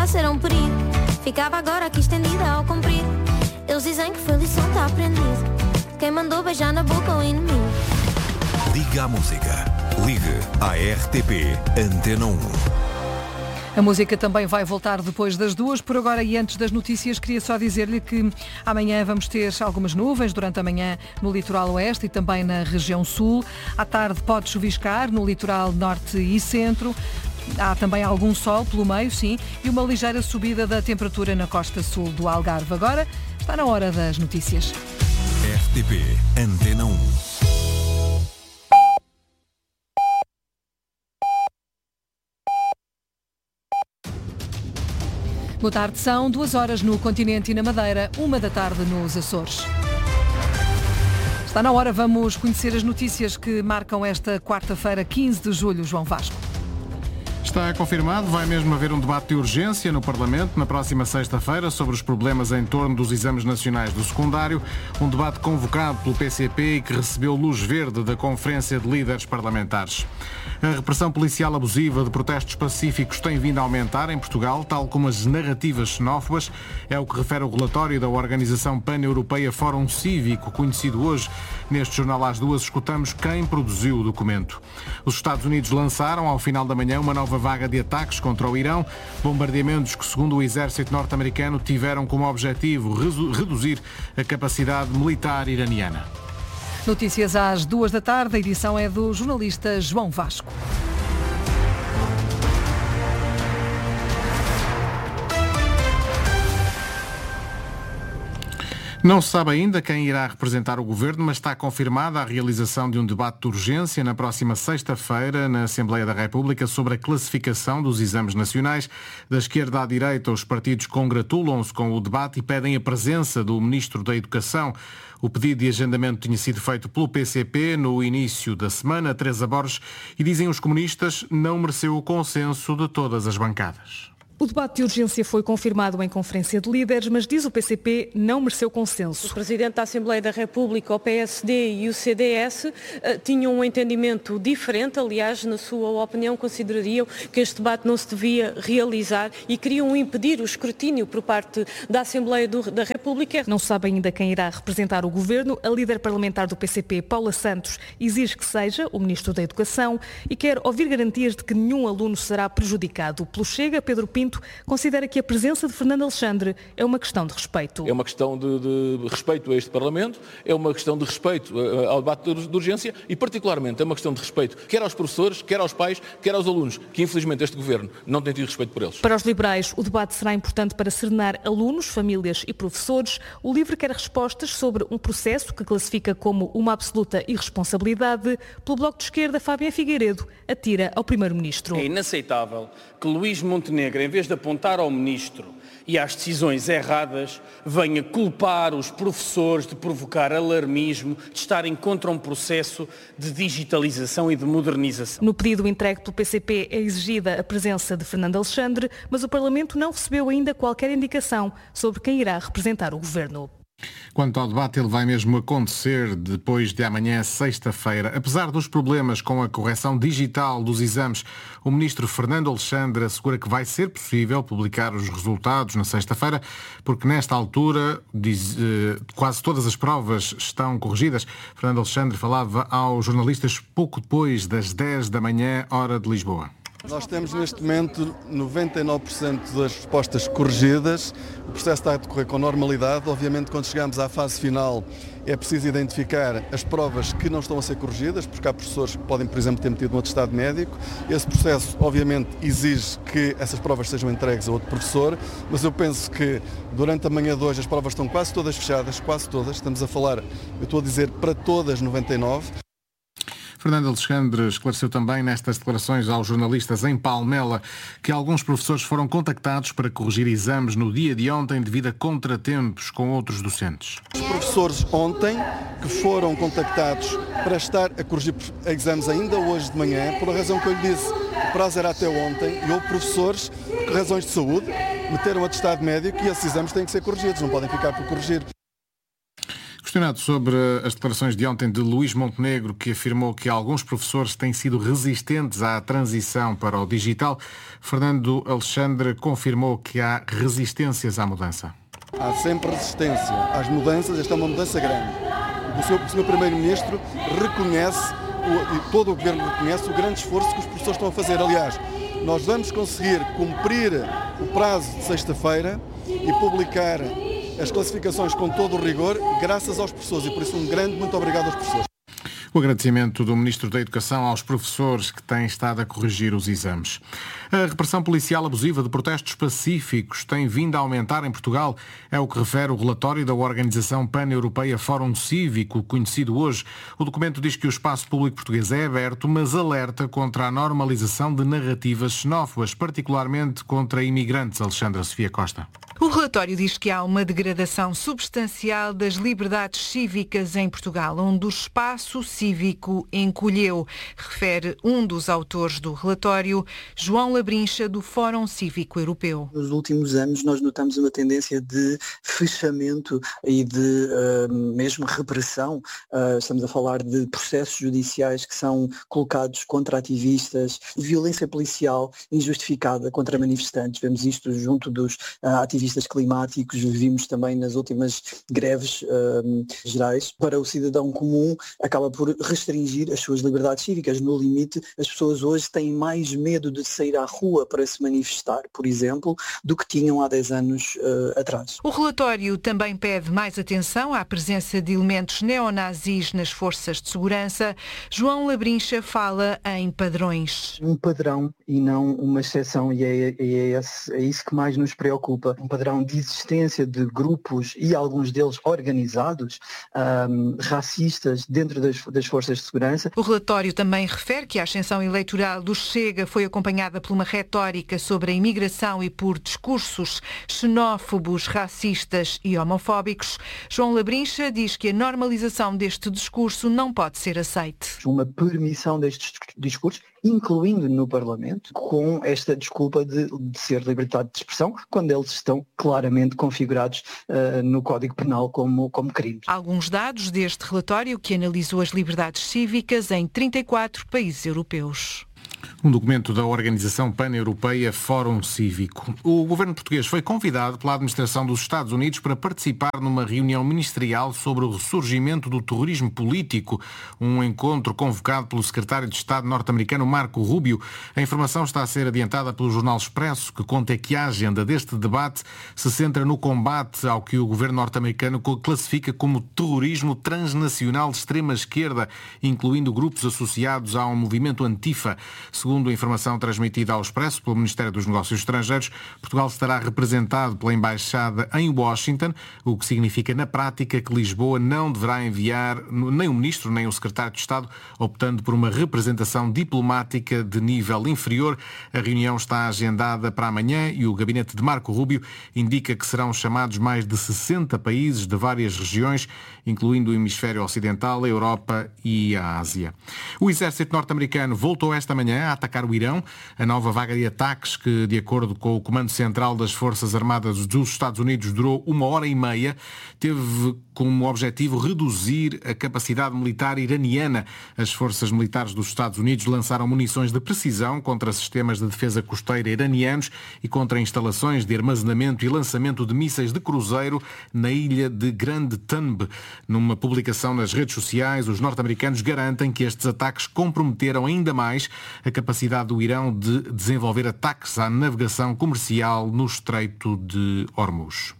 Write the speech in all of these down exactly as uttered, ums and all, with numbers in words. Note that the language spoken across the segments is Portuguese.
ser um perigo. Ficava agora aqui estendida ao comprido. Eles dizem que foi lição, está aprendido. Quem mandou beijar na boca o inimigo. Liga à música. Ligue à R T P Antena um. A música também vai voltar depois das duas. Por agora e antes das notícias, queria só dizer-lhe que amanhã vamos ter algumas nuvens durante a manhã no litoral oeste e também na região sul. À tarde pode chuviscar no litoral norte e centro. Há também algum sol pelo meio, sim, e uma ligeira subida da temperatura na costa sul do Algarve. Agora está na hora das notícias. R T P Antena um. Boa tarde, são duas horas no continente e na Madeira, uma da tarde nos Açores. Está na hora, vamos conhecer as notícias que marcam esta quarta-feira, quinze de julho, João Vasco. Está confirmado, vai mesmo haver um debate de urgência no Parlamento na próxima sexta-feira sobre os problemas em torno dos exames nacionais do secundário. Um debate convocado pelo P C P e que recebeu luz verde da Conferência de Líderes Parlamentares. A repressão policial abusiva de protestos pacíficos tem vindo a aumentar em Portugal, tal como as narrativas xenófobas. É o que refere o relatório da Organização Pan-Europeia Fórum Cívico, conhecido hoje. Neste jornal às duas escutamos quem produziu o documento. Os Estados Unidos lançaram, ao final da manhã, uma nova vaga de ataques contra o Irão, bombardeamentos que, segundo o exército norte-americano, tiveram como objetivo reduzir a capacidade militar iraniana. Notícias às duas da tarde, a edição é do jornalista João Vasco. Não se sabe ainda quem irá representar o Governo, mas está confirmada a realização de um debate de urgência na próxima sexta-feira na Assembleia da República sobre a classificação dos exames nacionais. Da esquerda à direita, os partidos congratulam-se com o debate e pedem a presença do Ministro da Educação. O pedido de agendamento tinha sido feito pelo P C P no início da semana, Teresa Borges, e dizem os comunistas, não mereceu o consenso de todas as bancadas. O debate de urgência foi confirmado em Conferência de Líderes, mas diz o P C P não mereceu consenso. O Presidente da Assembleia da República, o P S D e o C D S tinham um entendimento diferente. Aliás, na sua opinião, considerariam que este debate não se devia realizar e queriam impedir o escrutínio por parte da Assembleia do, da República. Não se sabe ainda quem irá representar o Governo. A líder parlamentar do P C P, Paula Santos, exige que seja o Ministro da Educação e quer ouvir garantias de que nenhum aluno será prejudicado. Pelo Chega, Pedro Pinto considera que a presença de Fernando Alexandre é uma questão de respeito. É uma questão de, de respeito a este Parlamento, é uma questão de respeito ao debate de urgência e, particularmente, é uma questão de respeito quer aos professores, quer aos pais, quer aos alunos, que infelizmente este Governo não tem tido respeito por eles. Para os liberais, o debate será importante para serenar alunos, famílias e professores. O LIVRE quer respostas sobre um processo que classifica como uma absoluta irresponsabilidade. Pelo Bloco de Esquerda, Fábio Figueiredo atira ao Primeiro-Ministro. É inaceitável que Luís Montenegro, em vez de apontar ao Ministro e às decisões erradas, venha culpar os professores de provocar alarmismo, de estarem contra um processo de digitalização e de modernização. No pedido entregue pelo P C P é exigida a presença de Fernando Alexandre, mas o Parlamento não recebeu ainda qualquer indicação sobre quem irá representar o Governo. Quanto ao debate, ele vai mesmo acontecer depois de amanhã, sexta-feira. Apesar dos problemas com a correção digital dos exames, o ministro Fernando Alexandre assegura que vai ser possível publicar os resultados na sexta-feira, porque nesta altura diz, eh, quase todas as provas estão corrigidas. Fernando Alexandre falava aos jornalistas pouco depois das dez da manhã, hora de Lisboa. Nós temos neste momento noventa e nove por cento das respostas corrigidas, o processo está a decorrer com normalidade. Obviamente, quando chegamos à fase final, é preciso identificar as provas que não estão a ser corrigidas, porque há professores que podem, por exemplo, ter metido um atestado médico. Esse processo, obviamente, exige que essas provas sejam entregues a outro professor, mas eu penso que durante a manhã de hoje as provas estão quase todas fechadas, quase todas, estamos a falar, eu estou a dizer para todas noventa e nove. Fernando Alexandre esclareceu também nestas declarações aos jornalistas em Palmela que alguns professores foram contactados para corrigir exames no dia de ontem devido a contratempos com outros docentes. Os professores ontem que foram contactados para estar a corrigir exames ainda hoje de manhã, por a razão que eu lhe disse, o prazo era até ontem, e houve professores que, por razões de saúde, meteram atestado médico e esses exames têm que ser corrigidos, não podem ficar por corrigir. Questionado sobre as declarações de ontem de Luís Montenegro, que afirmou que alguns professores têm sido resistentes à transição para o digital, Fernando Alexandre confirmou que há resistências à mudança. Há sempre resistência às mudanças, esta é uma mudança grande. O senhor, o senhor Primeiro-Ministro reconhece, o, e todo o Governo reconhece, o grande esforço que os professores estão a fazer. Aliás, nós vamos conseguir cumprir o prazo de sexta-feira e publicar as classificações com todo o rigor, graças aos professores, e por isso um grande muito obrigado aos professores. O agradecimento do Ministro da Educação aos professores que têm estado a corrigir os exames. A repressão policial abusiva de protestos pacíficos tem vindo a aumentar em Portugal. É o que refere o relatório da Organização Pan-Europeia Fórum Cívico, conhecido hoje. O documento diz que o espaço público português é aberto, mas alerta contra a normalização de narrativas xenófobas, particularmente contra imigrantes. Alexandra Sofia Costa. O relatório diz que há uma degradação substancial das liberdades cívicas em Portugal, onde o espaço cívico encolheu, refere um dos autores do relatório, João Labrincha, do Fórum Cívico Europeu. Nos últimos anos nós notamos uma tendência de fechamento e de uh, mesmo repressão. Uh, estamos a falar de processos judiciais que são colocados contra ativistas, violência policial injustificada contra manifestantes. Vemos isto junto dos uh, ativistas climáticos, vimos também nas últimas greves uh, gerais. Para o cidadão comum, acaba por restringir as suas liberdades cívicas. No limite, as pessoas hoje têm mais medo de sair à rua para se manifestar, por exemplo, do que tinham há dez anos uh, atrás. O relatório também pede mais atenção à presença de elementos neonazis nas forças de segurança. João Labrincha fala em padrões. Um padrão e não uma exceção, e é, é, esse, é isso que mais nos preocupa. Um padrão de existência de grupos, e alguns deles organizados, um, racistas dentro das, das forças de segurança. O relatório também refere que a ascensão eleitoral do Chega foi acompanhada por uma retórica sobre a imigração e por discursos xenófobos, racistas e homofóbicos. João Labrincha diz que a normalização deste discurso não pode ser aceite. Uma permissão destes discursos, incluindo no Parlamento, com esta desculpa de, de ser liberdade de expressão, quando eles estão claramente configurados uh, no Código Penal como, como crimes. Alguns dados deste relatório que analisou as liberdades cívicas em trinta e quatro países europeus. Um documento da Organização Pan-Europeia Fórum Cívico. O governo português foi convidado pela administração dos Estados Unidos para participar numa reunião ministerial sobre o ressurgimento do terrorismo político, um encontro convocado pelo secretário de Estado norte-americano Marco Rubio. A informação está a ser adiantada pelo Jornal Expresso, que conta que a agenda deste debate se centra no combate ao que o governo norte-americano classifica como terrorismo transnacional de extrema-esquerda, incluindo grupos associados ao movimento Antifa. Segundo a informação transmitida ao Expresso pelo Ministério dos Negócios Estrangeiros, Portugal estará representado pela Embaixada em Washington, o que significa na prática que Lisboa não deverá enviar nem o Ministro nem o Secretário de Estado, optando por uma representação diplomática de nível inferior. A reunião está agendada para amanhã e o gabinete de Marco Rubio indica que serão chamados mais de sessenta países de várias regiões, incluindo o Hemisfério Ocidental, a Europa e a Ásia. O exército norte-americano voltou esta manhã a atacar o Irão. A nova vaga de ataques, que de acordo com o Comando Central das Forças Armadas dos Estados Unidos durou uma hora e meia, teve como objetivo reduzir a capacidade militar iraniana. As forças militares dos Estados Unidos lançaram munições de precisão contra sistemas de defesa costeira iranianos e contra instalações de armazenamento e lançamento de mísseis de cruzeiro na ilha de Grande Tanb. Numa publicação nas redes sociais, os norte-americanos garantem que estes ataques comprometeram ainda mais a capacidade do Irão de desenvolver ataques à navegação comercial no Estreito de Hormuz.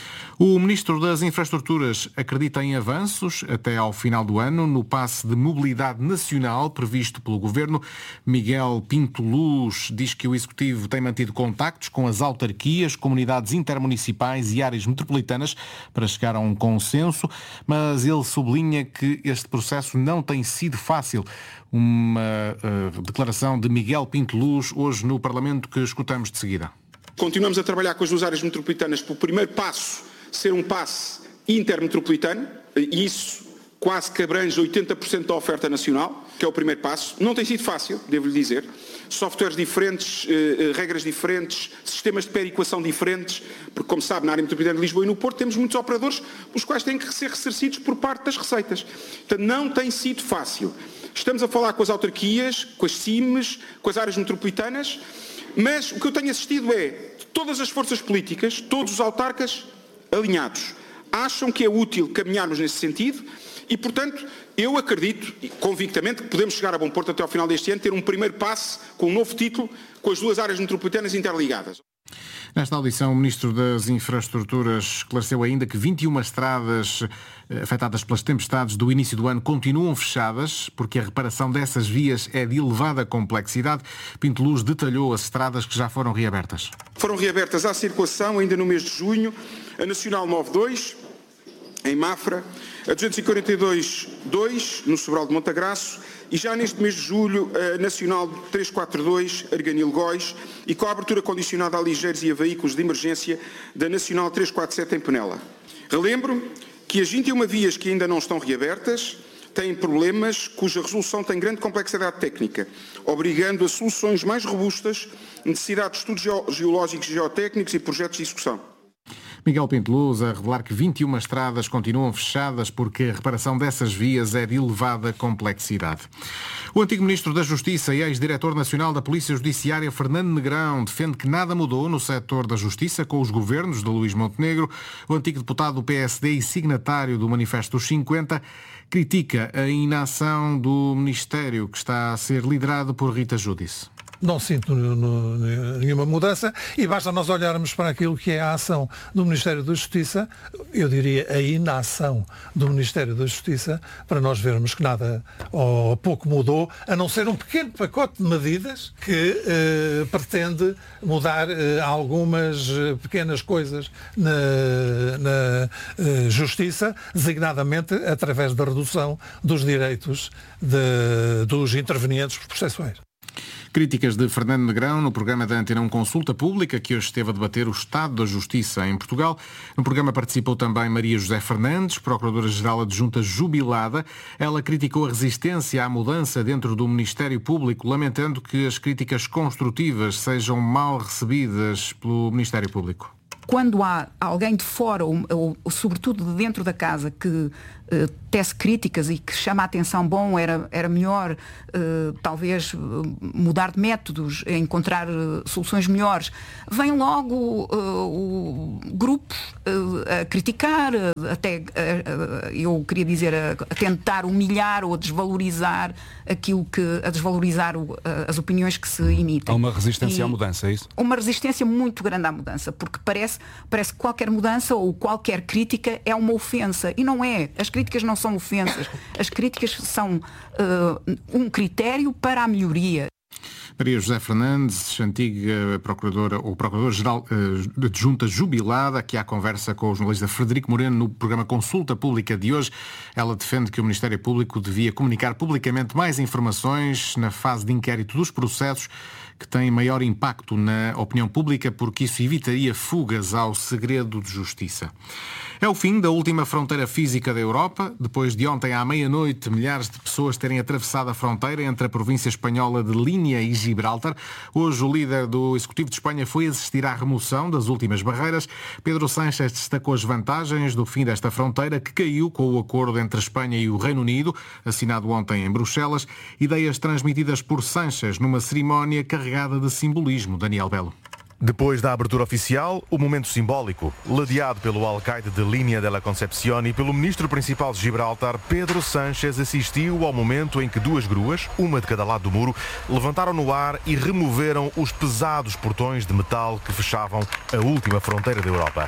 O Ministro das Infraestruturas acredita em avanços até ao final do ano no passe de mobilidade nacional previsto pelo Governo. Miguel Pinto Luz diz que o Executivo tem mantido contactos com as autarquias, comunidades intermunicipais e áreas metropolitanas para chegar a um consenso, mas ele sublinha que este processo não tem sido fácil. Uma uh, declaração de Miguel Pinto Luz hoje no Parlamento, que escutamos de seguida. Continuamos a trabalhar com as duas áreas metropolitanas para o primeiro passo ser um passe intermetropolitano, e isso quase que abrange oitenta por cento da oferta nacional. que é o primeiro passo. Não tem sido fácil, devo-lhe dizer. Softwares diferentes, eh, regras diferentes, sistemas de perequação diferentes, porque, como sabe, na área metropolitana de Lisboa e no Porto temos muitos operadores os quais têm que ser ressarcidos por parte das receitas. Portanto, não tem sido fácil. Estamos a falar com as autarquias, com as C I Ms, com as áreas metropolitanas, mas o que eu tenho assistido é todas as forças políticas, todos os autarcas alinhados. Acham que é útil caminharmos nesse sentido e, portanto, eu acredito convictamente que podemos chegar a bom porto até ao final deste ano, ter um primeiro passo com um novo título, com as duas áreas metropolitanas interligadas. Nesta audição, o Ministro das Infraestruturas esclareceu ainda que vinte e uma estradas afetadas pelas tempestades do início do ano continuam fechadas, porque a reparação dessas vias é de elevada complexidade. Pinto Luz detalhou as estradas que já foram reabertas. Foram reabertas à circulação ainda no mês de junho, a Nacional nove dois, em Mafra, a duzentos e quarenta e dois dois, no Sobral de Montagraço, e já neste mês de julho, a Nacional trezentos e quarenta e dois, Arganil-Góis, e com a abertura condicionada a ligeiros e a veículos de emergência da Nacional trezentos e quarenta e sete em Penela. Relembro que as vinte e uma vias que ainda não estão reabertas têm problemas cuja resolução tem grande complexidade técnica, obrigando a soluções mais robustas, necessidade de estudos geológicos e geotécnicos e projetos de execução. Miguel Pinto Luz a revelar que vinte e uma estradas continuam fechadas porque a reparação dessas vias é de elevada complexidade. O antigo Ministro da Justiça e ex-Diretor Nacional da Polícia Judiciária, Fernando Negrão, defende que nada mudou no setor da Justiça com os governos de Luís Montenegro. O antigo deputado do P S D e signatário do Manifesto dos cinquenta critica a inação do Ministério que está a ser liderado por Rita Giudice. Não sinto no, no, nenhuma mudança e basta nós olharmos para aquilo que é a ação do Ministério da Justiça, eu diria a inação do Ministério da Justiça, para nós vermos que nada ou pouco mudou, a não ser um pequeno pacote de medidas que eh, pretende mudar eh, algumas pequenas coisas na, na eh, Justiça, designadamente através da redução dos direitos de, dos intervenientes processuais. Críticas de Fernando Negrão no programa da Antena um Consulta Pública, que hoje esteve a debater o estado da Justiça em Portugal. No programa participou também Maria José Fernandes, Procuradora-Geral Adjunta jubilada. Ela criticou a resistência à mudança dentro do Ministério Público, lamentando que as críticas construtivas sejam mal recebidas pelo Ministério Público. Quando há alguém de fora, ou, ou, ou sobretudo de dentro da casa, que uh, tece críticas e que chama a atenção, bom, era, era melhor uh, talvez uh, mudar de métodos, encontrar uh, soluções melhores, vem logo uh, o grupo uh, a criticar, uh, até, uh, uh, eu queria dizer, a, a tentar humilhar ou a desvalorizar aquilo que, a desvalorizar o, uh, as opiniões que se emitem. Há uma resistência e, à mudança, é isso? Uma resistência muito grande à mudança, porque parece Parece que qualquer mudança ou qualquer crítica é uma ofensa. E não é. As críticas não são ofensas. As críticas são uh, um critério para a melhoria. Maria José Fernandes, antiga Procuradora ou Procuradora-Geral uh, Adjunta jubilada, que há conversa com o jornalista Frederico Moreno no programa Consulta Pública de hoje. Ela defende que o Ministério Público devia comunicar publicamente mais informações na fase de inquérito dos processos que têm maior impacto na opinião pública, porque isso evitaria fugas ao segredo de justiça. É o fim da última fronteira física da Europa. Depois de ontem à meia-noite, milhares de pessoas terem atravessado a fronteira entre a província espanhola de Línia e Gibraltar. Hoje o líder do Executivo de Espanha foi assistir à remoção das últimas barreiras. Pedro Sánchez destacou as vantagens do fim desta fronteira, que caiu com o acordo entre a Espanha e o Reino Unido, assinado ontem em Bruxelas. Ideias transmitidas por Sánchez numa cerimónia carregada de simbolismo. Daniel Belo. Depois da abertura oficial, o momento simbólico, ladeado pelo alcaide de Línia de la Concepción e pelo ministro principal de Gibraltar, Pedro Sánchez assistiu ao momento em que duas gruas, uma de cada lado do muro, levantaram no ar e removeram os pesados portões de metal que fechavam a última fronteira da Europa.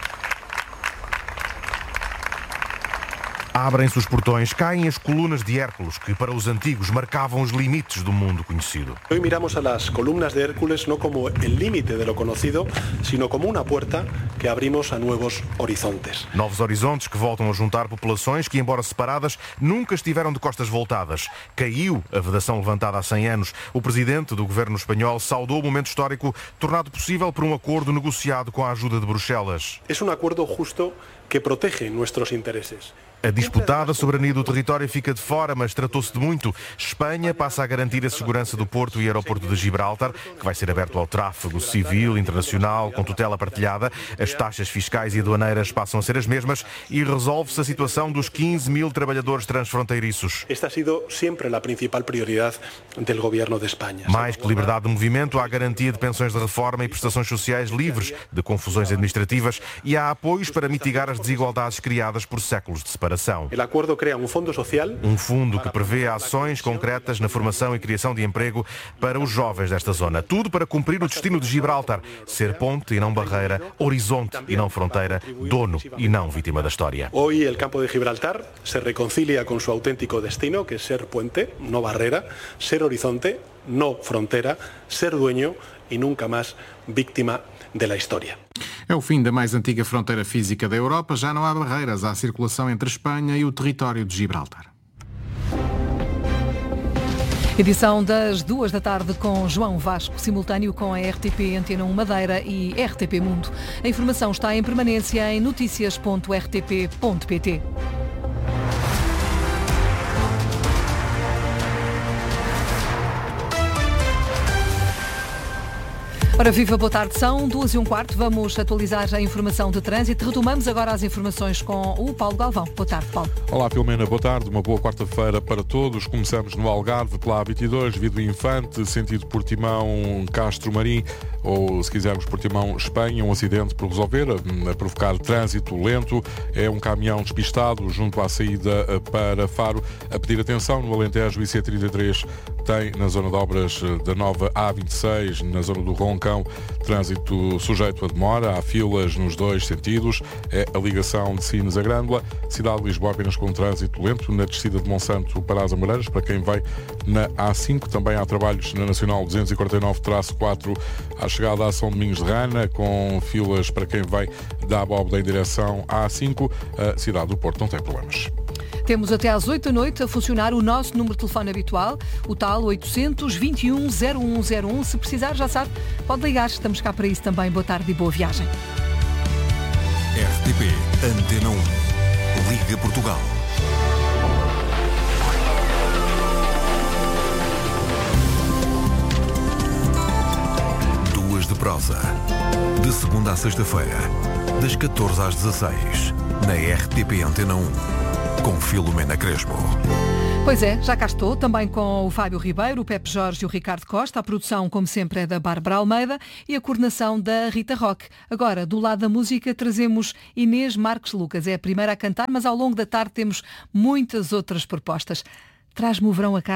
Abrem-se os portões, caem as colunas de Hércules, que para os antigos marcavam os limites do mundo conhecido. Hoy miramos a las columnas de Hércules no como el límite de lo conocido, sino como una puerta que abrimos a nuevos horizontes. Novos horizontes que voltam a juntar populações que, embora separadas, nunca estiveram de costas voltadas. Caiu a vedação levantada há cem anos. O presidente do governo espanhol saudou o momento histórico tornado possível por um acordo negociado com a ajuda de Bruxelas. Es un acuerdo justo que protege nuestros intereses. A disputada soberania do território fica de fora, mas tratou-se de muito. Espanha passa a garantir a segurança do porto e aeroporto de Gibraltar, que vai ser aberto ao tráfego civil, internacional, com tutela partilhada. As taxas fiscais e aduaneiras passam a ser as mesmas e resolve-se a situação dos quinze mil trabalhadores transfronteiriços. Esta ha sido sempre a principal prioridade do governo de Espanha. Mais que liberdade de movimento, há garantia de pensões de reforma e prestações sociais livres de confusões administrativas e há apoios para mitigar as desigualdades criadas por séculos de separação. O acordo cria um fundo social. Um fundo que prevê ações concretas na formação e criação de emprego para os jovens desta zona. Tudo para cumprir o destino de Gibraltar, ser ponte e não barreira, horizonte e não fronteira, dono e não vítima da história. Hoje o campo de Gibraltar se reconcilia com seu autêntico destino, que é ser puente, não barreira, ser horizonte, não fronteira, ser dueño e nunca mais vítima da história. É o fim da mais antiga fronteira física da Europa. Já não há barreiras à circulação entre Espanha e o território de Gibraltar. Edição das duas da tarde com João Vasco, simultâneo com a R T P Antena um Madeira e R T P Mundo. A informação está em permanência em noticias ponto r t p ponto p t. Ora, viva, boa tarde, são duas e um quarto, vamos atualizar a informação de trânsito. Retomamos agora as informações com o Paulo Galvão. Boa tarde, Paulo. Olá, Filomena, boa tarde, uma boa quarta-feira para todos. Começamos no Algarve, pela A vinte e dois, Vido Infante, sentido Portimão, Castro Marim, ou se quisermos Portimão, Espanha, um acidente por resolver, a provocar trânsito lento. É um caminhão despistado junto à saída para Faro. A pedir atenção no Alentejo, I C trinta e três tem na zona de obras da nova A vinte e seis, na zona do Roncão, trânsito sujeito a demora, há filas nos dois sentidos, é a ligação de Sines a Grândola, cidade de Lisboa apenas com trânsito lento, na descida de Monsanto para as Amoreiras, para quem vai na A cinco, também há trabalhos na Nacional duzentos e quarenta e nove traço quatro, à chegada a São Domingos de Rana, com filas para quem vai da Abóbora em direção à A cinco, a cidade do Porto não tem problemas. Temos até às oito da noite a funcionar o nosso número de telefone habitual, o tal oitocentos, vinte e um, zero um zero um. Se precisar, já sabe, pode ligar. Estamos cá para isso também. Boa tarde e boa viagem. R T P Antena um. Liga Portugal. Duas de prosa. De segunda à sexta-feira, das catorze às dezasseis, na R T P Antena um. Com Filomena Crespo. Pois é, já cá estou, também com o Fábio Ribeiro, o Pepe Jorge e o Ricardo Costa. A produção, como sempre, é da Bárbara Almeida e a coordenação da Rita Roque. Agora, do lado da música, trazemos Inês Marques Lucas. É a primeira a cantar, mas ao longo da tarde temos muitas outras propostas. Traz-me o verão a casa.